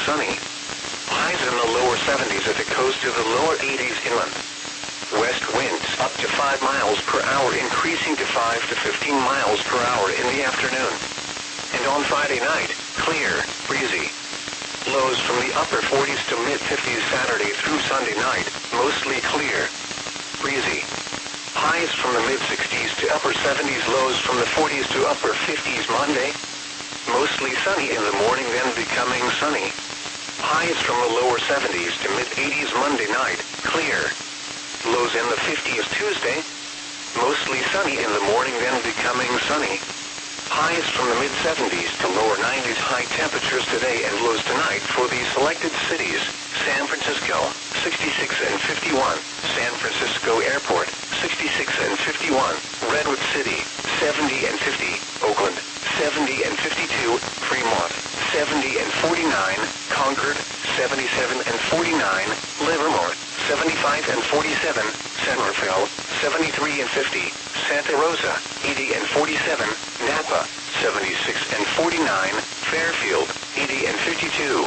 sunny. Highs in the lower 70s at the coast to the lower 80s inland. West winds up to 5 miles per hour, increasing to 5 to 15 miles per hour in the afternoon. And on Friday night, clear, breezy. Lows from the upper 40s to mid-50s Saturday through Sunday night, mostly clear, breezy. Highs from the mid-60s to upper 70s, lows from the 40s to upper 50s Monday. Mostly sunny in the morning, then becoming sunny. Highs from the lower 70s to mid-80s Monday night, clear. Lows in the 50s Tuesday. Mostly sunny in the morning, then becoming sunny. Highs from the mid-70s to lower 90s high temperatures today and lows tonight for the selected cities: San Francisco, 66 and 51, San Francisco Airport, 66 and 51, Redwood City, 70 and 50, Oakland, 70 and 52, Fremont, 70 and 49, Concord, 77 and 49, Livermore, 75 and 47, San Rafael, 73 and 50, Santa Rosa, 80 and 47, Napa, 76 and 49, Fairfield, 80 and 52.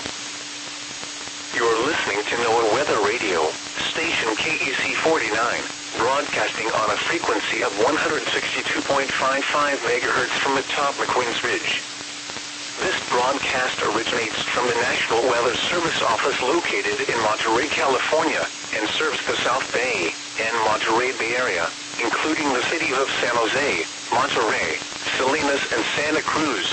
You're listening to NOAA Weather Radio, station KEC 49, broadcasting on a frequency of 162.55 MHz from atop McQueen's Ridge. This broadcast originates from the National Weather Service office located in Monterey, California, and serves the South Bay and Monterey Bay Area, including the cities of San Jose, Monterey, Salinas, and Santa Cruz.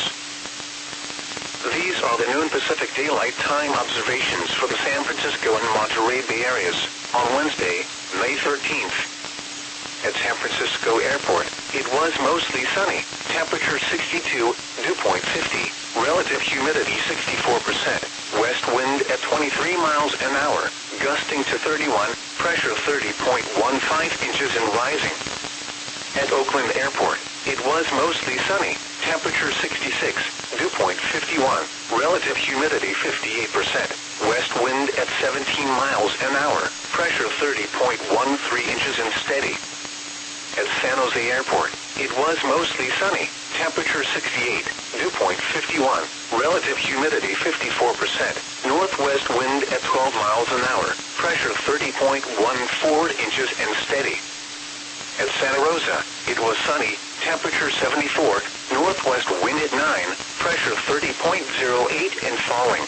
These are the noon Pacific Daylight Time observations for the San Francisco and Monterey Bay areas on Wednesday, May 13th. At San Francisco Airport, it was mostly sunny, temperature 62, dew point 50, relative humidity 64%, west wind at 23 miles an hour, gusting to 31, pressure 30.15 inches and rising. At Oakland Airport, it was mostly sunny, temperature 66, dew point 51, relative humidity 58%, west wind at 17 miles an hour, pressure 30.13 inches and steady. At San Jose Airport, it was mostly sunny, temperature 68, dew point 51, relative humidity 54%, northwest wind at 12 miles an hour, pressure 30.14 inches and steady. At Santa Rosa, it was sunny, temperature 74, northwest wind at 9, pressure 30.08 and falling.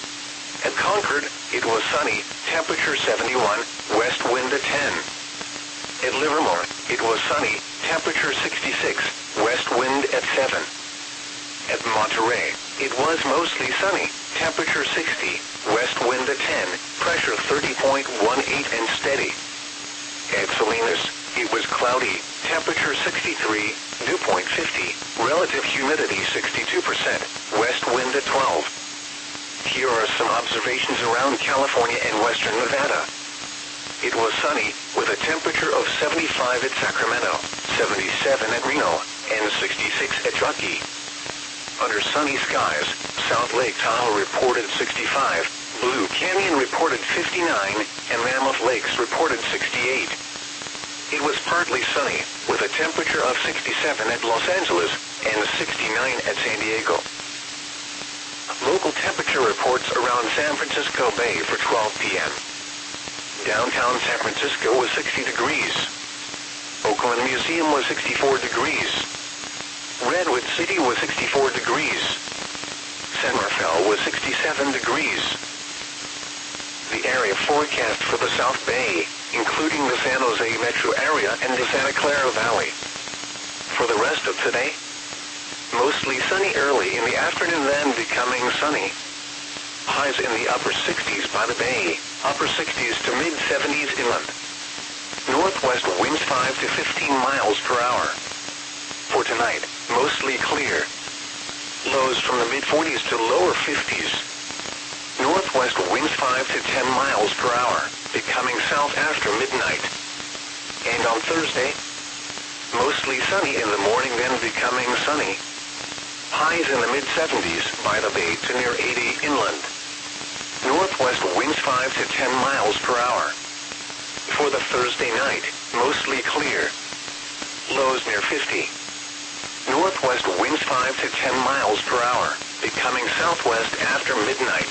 At Concord, it was sunny, temperature 71, west wind at 10. At Livermore, it was sunny, temperature 66, west wind at 7. At Monterey, it was mostly sunny, temperature 60, west wind at 10, pressure 30.18 and steady. At Salinas, it was cloudy, temperature 63, dew point 50, relative humidity 62%, west wind at 12. Here are some observations around California and western Nevada. It was sunny, with a temperature of 75 at Sacramento, 77 at Reno, and 66 at Truckee. Under sunny skies, South Lake Tahoe reported 65, Blue Canyon reported 59, and Mammoth Lakes reported 68. It was partly sunny, with a temperature of 67 at Los Angeles and 69 at San Diego. Local temperature reports around San Francisco Bay for 12 p.m. Downtown San Francisco was 60 degrees. Oakland Museum was 64 degrees. Redwood City was 64 degrees. San Rafael was 67 degrees. The area forecast for the South Bay, including the San Jose metro area and the Santa Clara Valley. For the rest of today, mostly sunny early in the afternoon, then becoming sunny. Highs in the upper 60s by the bay, upper 60s to mid-70s inland. Northwest winds 5 to 15 miles per hour. For tonight, mostly clear. Lows from the mid-40s to lower 50s. Northwest winds 5 to 10 miles per hour, becoming south after midnight. And on Thursday, mostly sunny in the morning, then becoming sunny. Highs in the mid-70s by the bay to near 80 inland. Northwest winds 5 to 10 miles per hour. For the Thursday night, mostly clear. Lows near 50. Northwest winds 5 to 10 miles per hour, becoming southwest after midnight.